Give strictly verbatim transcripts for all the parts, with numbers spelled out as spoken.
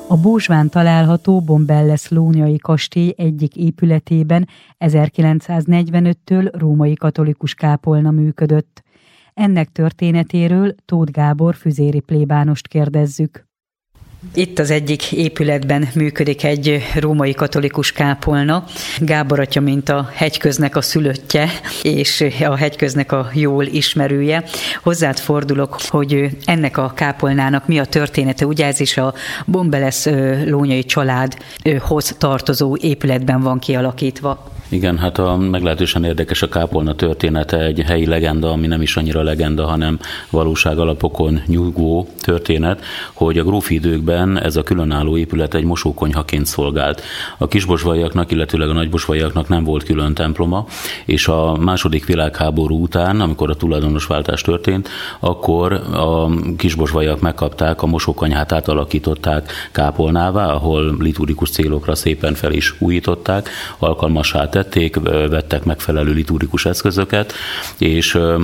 A Bósván található Bombelles-lónyai kastély egyik épületében ezerkilencszáznegyvenöttől római katolikus kápolna működött. Ennek történetéről Tóth Gábor füzéri plébánost kérdezzük. Itt az egyik épületben működik egy római katolikus kápolna. Gábor atya, mint a hegyköznek a szülöttje, és a hegyköznek a jól ismerője. Hozzád fordulok, hogy ennek a kápolnának mi a története. Ugye ez is a Bombelles-lónyai családhoz tartozó épületben van kialakítva. Igen, hát a meglehetősen érdekes a kápolna története, egy helyi legenda, ami nem is annyira legenda, hanem valóság alapokon nyugvó történet, hogy a grófi időkben ez a különálló épület egy mosókonyhaként szolgált. A kisbosvaiaknak, illetőleg a nagybosvaiaknak nem volt külön temploma, és a második világháború után, amikor a tulajdonosváltás történt, akkor a kisbosvaiak megkapták, a mosókonyhát átalakították kápolnává, ahol liturgikus célokra szépen fel is újították, alkalmassá tették, vettek megfelelő liturgikus eszközöket, és ö,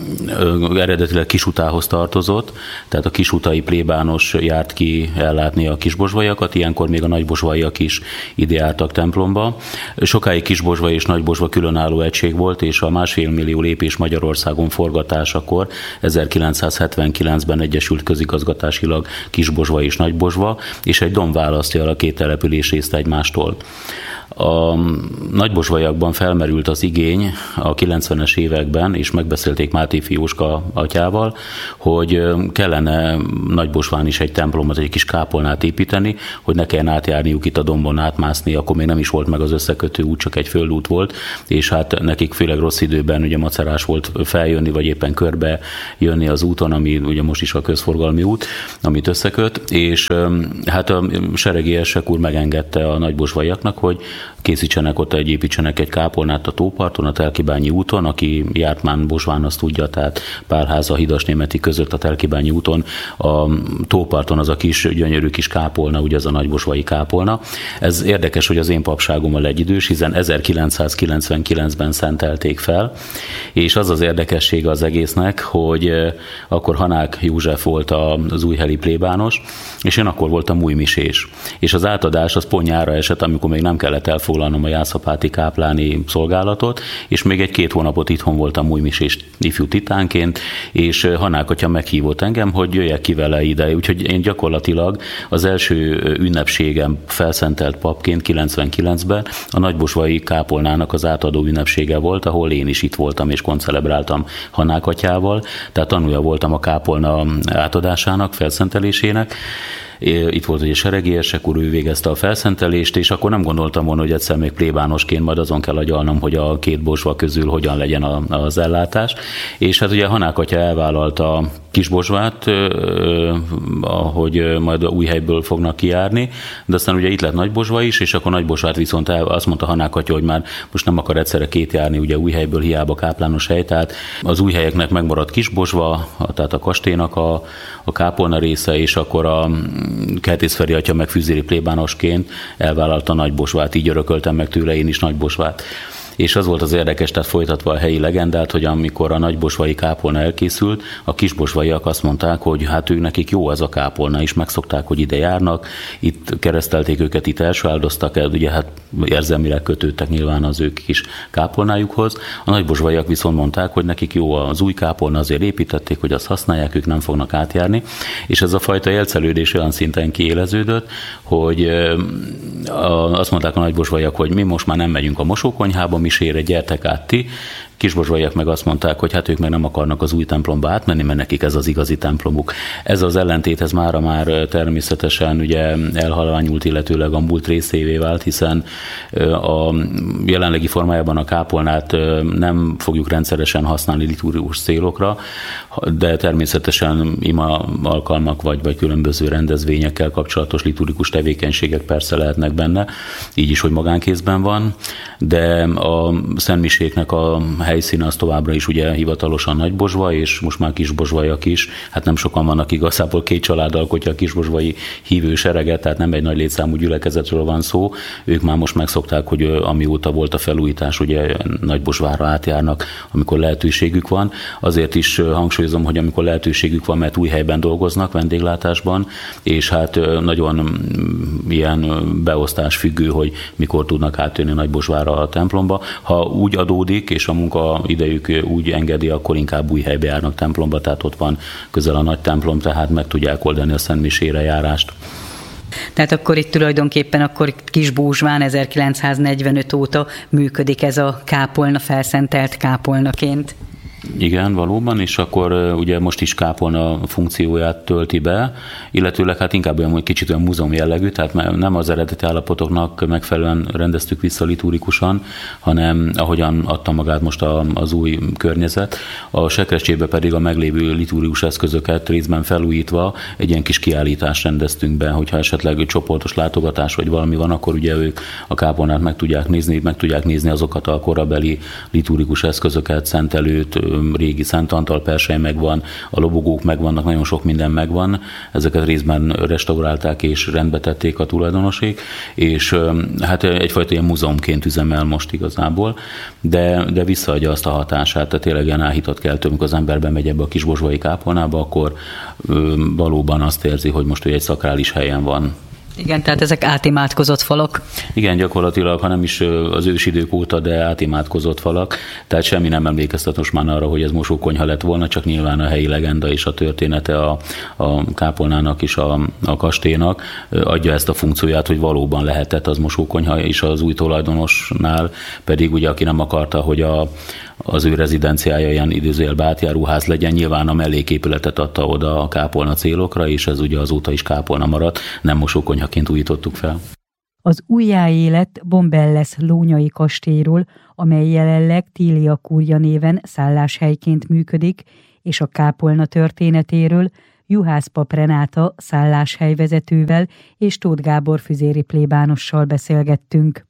ö, eredetileg Kisutához tartozott, tehát a kisutai plébános járt ki ellátni a kisbosvaiakat, ilyenkor még a nagybosvaiak is ide jártak templomba. Sokáig Kisbosva és Nagybosva különálló egység volt, és a másfél millió lépés Magyarországon forgatásakor ezerkilencszázhetvenkilencben egyesült közigazgatásilag Kisbosva és Nagybosva, és egy domb választja el a két településrészt egymástól. A nagybosvaiakban felmerült az igény a kilencvenes években, és megbeszélték Máté Fióska atyával, hogy kellene Nagybosván is egy templomot, egy kis kápolnát építeni, hogy ne kelljen átjárniuk itt a dombon átmászni, akkor még nem is volt meg az összekötő út, csak egy földút volt, és hát nekik főleg rossz időben ugye macerás volt feljönni, vagy éppen körbe jönni az úton, ami ugye most is a közforgalmi út, amit összeköt, és hát a seregélyesek úr megengedte a nagybosvaiaknak, hogy készítsenek ott egy, építsenek egy kápolnát a tóparton, a Telkibányi úton, aki járt már Bosván, azt tudja, tehát Pálháza, Hidasnémeti között a Telkibányi úton, a tóparton az a kis, gyönyörű kis kápolna, ugye az a nagybosvai kápolna. Ez érdekes, hogy az én papságommal egyidős, hiszen ezerkilencszázkilencvenkilencben szentelték fel, és az az érdekessége az egésznek, hogy akkor Hanák József volt az újheli plébános, és én akkor voltam újmisés. És az átadás az pont nyárra esett, amikor még nem kellett elfoglalnom a jászapáti kápláni szolgálatot, és még egy-két hónapot itthon voltam újmisés ifjú titánként, és Hanák atya meghívott engem, hogy jöjjek ki vele ide. Úgyhogy én gyakorlatilag az első ünnepségem felszentelt papként kilencvenkilencben a nagybosvai kápolnának az átadó ünnepsége volt, ahol én is itt voltam és koncelebráltam Hanák atyával, tehát tanulja voltam a kápolna átadásának, felszentelésének. Itt volt ugye seregélyesek úr, ő végezte a felszentelést, és akkor nem gondoltam volna, hogy egyszer még plébánosként majd azon kell agyalnom, hogy a két Bosva közül hogyan legyen az ellátás. És hát ugye Hanák atya elvállalta Kisbosvát, hogy majd Újhelyből fognak kijárni, de aztán ugye itt lett Nagybosva is, és akkor Nagybosvát viszont el, azt mondta Hanák atya, hogy már most nem akar egyszerre két járni, ugye Újhelyből hiába káplános hely, tehát az újhelyeknek megmaradt Kisbosva, tehát a kastélynak a, a kápolna része, és akkor a Kertész Feri atya meg füzéri plébánosként elvállalta Nagybosvát, így örököltem meg tőle én is Nagybosvát. És az volt az érdekes, tehát folytatva a helyi legendát, hogy amikor a nagybosvai kápolna elkészült, a kisbosvaiak azt mondták, hogy hát ő nekik jó ez a kápolna is, megszokták, hogy ide járnak, itt keresztelték őket, itt elsáldoztak el, ugye hát érzelmileg kötődtek nyilván az ők kis kápolnájukhoz. A nagybosvaiak viszont mondták, hogy nekik jó az új kápolna, azért építették, hogy azt használják, ők nem fognak átjárni, és ez a fajta élcelődés olyan szinten kiéleződött, hogy azt mondták a nagybosvaiak, hogy mi most már nem megyünk a mosókonyhába, misére, gyertek át ti. Kisbosvaiak meg azt mondták, hogy hát ők meg nem akarnak az új templomba átmenni, mert nekik ez az igazi templomuk. Ez az ellentét, ez mára már természetesen ugye elhalványult, illetőleg a múlt részévé vált, hiszen a jelenlegi formájában a kápolnát nem fogjuk rendszeresen használni liturgikus célokra, de természetesen ima alkalmak vagy, vagy különböző rendezvényekkel kapcsolatos liturgikus tevékenységek persze lehetnek benne, így is, hogy magánkézben van, de a szentmiséknek a helyszíne az továbbra is ugye hivatalosan Nagybozsva, és most már Kisbozsvaiak is, hát nem sokan vannak igazából, két család alkotja a kisbozsvai hívő sereget, tehát nem egy nagy létszámú gyülekezetről van szó, ők már most megszokták, hogy amióta volt a felújítás, ugye Nagybozsvára átjárnak, amikor lehetőségük van. Azért is hangsúlyozom, hogy amikor lehetőségük van, mert új helyben dolgoznak, vendéglátásban, és hát nagyon ilyen beosztás függő, hogy mikor tudnak átjönni Nagybozsvára a templomba. Ha úgy adódik, és a munkaidejük úgy engedi, akkor inkább új helybe járnak templomba, tehát ott van közel a nagy templom, tehát meg tudják oldani a szentmisére járást. Tehát akkor itt tulajdonképpen akkor Kisbózsván ezerkilencszáznegyvenöt óta működik ez a kápolna felszentelt kápolnaként. Igen, valóban, és akkor ugye most is kápolna funkcióját tölti be, illetőleg hát inkább olyan kicsit olyan múzeum jellegű, tehát nem az eredeti állapotoknak megfelelően rendeztük vissza liturgikusan, hanem ahogyan adta magát most az új környezet. A sekrecsébe pedig a meglévő liturgikus eszközöket részben felújítva egy ilyen kis kiállítást rendeztünk be, hogyha esetleg csoportos látogatás vagy valami van, akkor ugye ők a kápolnát meg tudják nézni, meg tudják nézni azokat a korabeli liturgikus eszközöket, szentelőt, régi Szent Antal persely megvan, a lobogók megvannak, nagyon sok minden megvan, ezeket részben restaurálták és rendbe tették a tulajdonosék, és hát egyfajta ilyen múzeumként üzemel most igazából, de, de visszaadja azt a hatását, tehát tényleg ilyen áhítat keltő, amikor az ember bemegy ebbe a kisbozsvai kápolnába, akkor valóban azt érzi, hogy most ő egy szakrális helyen van. Igen, tehát ezek átimádkozott falak. Igen, gyakorlatilag, ha nem is az ősidők óta, de átimádkozott falak, tehát semmi nem emlékeztet most már arra, hogy ez mosókonyha lett volna, csak nyilván a helyi legenda és a története a, a kápolnának és a, a kastélynak adja ezt a funkcióját, hogy valóban lehetett az mosókonyha, és az új tulajdonosnál pedig ugye, aki nem akarta, hogy a az ő rezidenciája ilyen idézőjelbe átjáróház legyen, nyilván a melléképületet adta oda a kápolna célokra, és ez ugye azóta is kápolna maradt, nem mosókonyhaként újítottuk fel. Az újjáélet Bombelles lónyai kastélyról, amely jelenleg Tília Kúria néven szálláshelyként működik, és a kápolna történetéről Juhász pap Renáta szálláshelyvezetővel és Tóth Gábor füzéri plébánossal beszélgettünk.